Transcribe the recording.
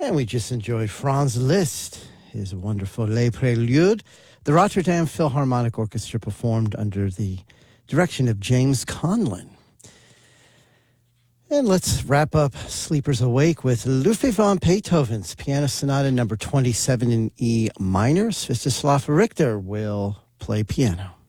And we just enjoyed Franz Liszt, his wonderful Les Préludes. The Rotterdam Philharmonic Orchestra performed under the direction of James Conlon. And let's wrap up Sleepers Awake with Ludwig van Beethoven's Piano Sonata number 27 in E minor. Sviatoslav Richter will play piano.